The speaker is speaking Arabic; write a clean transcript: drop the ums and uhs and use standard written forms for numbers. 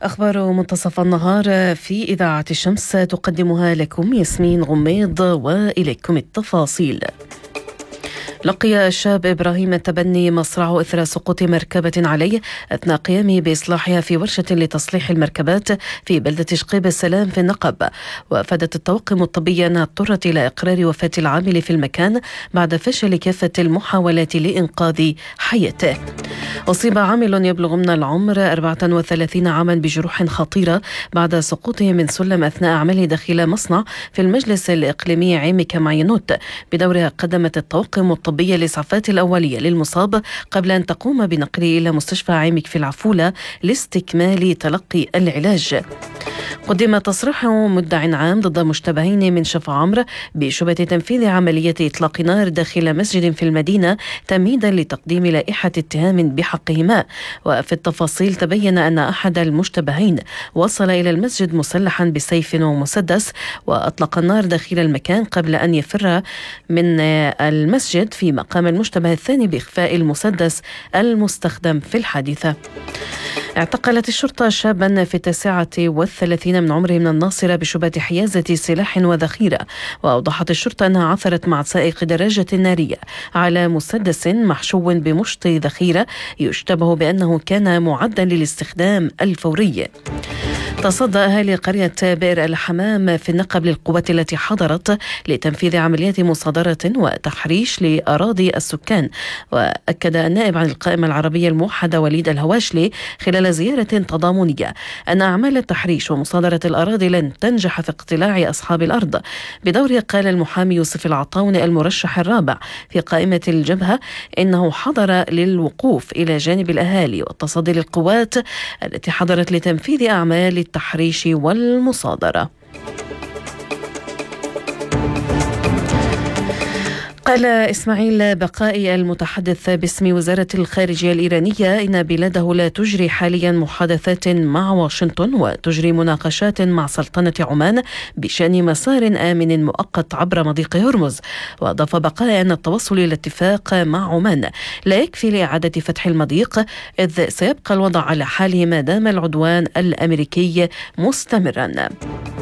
أخبار منتصف النهار في إذاعة الشمس تقدمها لكم ياسمين غميض، وإليكم التفاصيل. لقي الشاب إبراهيم التبني مصرعه إثر سقوط مركبة عليه أثناء قيامه بإصلاحها في ورشة لتصليح المركبات في بلدة شقيب السلام في النقب. وأفادت الطواقم الطبية أنها اضطرت إلى إقرار وفاة العامل في المكان بعد فشل كافة المحاولات لإنقاذ حياته. أصيب عامل يبلغ من العمر 34 عاما بجروح خطيرة بعد سقوطه من سلم أثناء عمله داخل مصنع في المجلس الإقليمي عيم كمعينوت. بدورها قدمت الطواقم الطبية الإسعافات الأولية للمصاب قبل أن تقوم بنقله إلى مستشفى عيمك في العفولة لاستكمال تلقي العلاج. قدم تصريح مدع عام ضد مشتبهين من شفا عمرو بشبهة تنفيذ عملية إطلاق نار داخل مسجد في المدينة تمهيدا لتقديم لائحة اتهام بحقهما. وفي التفاصيل تبين أن أحد المشتبهين وصل إلى المسجد مسلحا بسيف ومسدس وأطلق النار داخل المكان قبل أن يفر من المسجد، في مقام المشتبه الثاني بإخفاء المسدس المستخدم في الحادثة. اعتقلت الشرطة شابا في 39 من عمره من الناصرة بشبهة حيازة سلاح وذخيرة. وأوضحت الشرطة أنها عثرت مع سائق دراجة نارية على مسدس محشو بمشط ذخيرة يشتبه بأنه كان معدا للاستخدام الفوري. تصدى أهالي قرية بئر الحمام في النقب للقوات التي حضرت لتنفيذ عمليات مصادرة وتحريش لأراضي السكان. وأكد النائب عن القائمة العربية الموحدة وليد الهواشلي خلال زيارة تضامنية أن أعمال التحريش ومصادرة الأراضي لن تنجح في اقتلاع أصحاب الأرض. بدوره قال المحامي يوسف العطاوني المرشح الرابع في قائمة الجبهة إنه حضر للوقوف إلى جانب الأهالي والتصدي للقوات التي حضرت لتنفيذ أعمال التحريش والمصادرة. قال إسماعيل بقائي المتحدث باسم وزارة الخارجية الإيرانية إن بلاده لا تجري حاليا محادثات مع واشنطن وتجري مناقشات مع سلطنة عمان بشأن مسار آمن مؤقت عبر مضيق هرمز. وأضاف بقائي أن التوصل إلى اتفاق مع عمان لا يكفي لإعادة فتح المضيق، إذ سيبقى الوضع على حاله ما دام العدوان الأمريكي مستمرا.